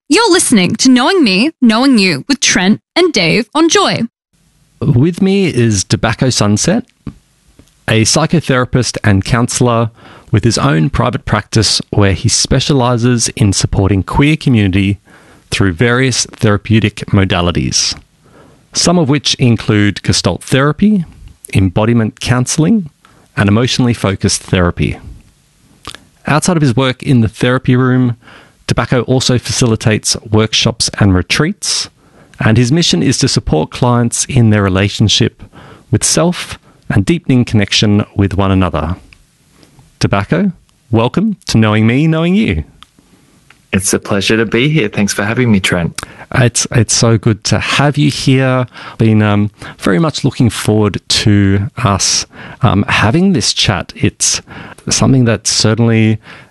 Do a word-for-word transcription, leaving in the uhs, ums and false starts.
You're listening to Knowing Me, Knowing You with Trent and Dave on Joy. With me is Tobacco Sunset, a psychotherapist and counsellor with his own private practice where he specialises in supporting queer community through various therapeutic modalities, some of which include Gestalt therapy, embodiment counselling, and emotionally focused therapy. Outside of his work in the therapy room, Tobacco also facilitates workshops and retreats, and his mission is to support clients in their relationship with self and deepening connection with one another. Tobacco, welcome to Knowing Me, Knowing You. It's a pleasure to be here. Thanks for having me, Trent. It's it's so good to have you here. Been um, very much looking forward to us um, having this chat. It's something that certainly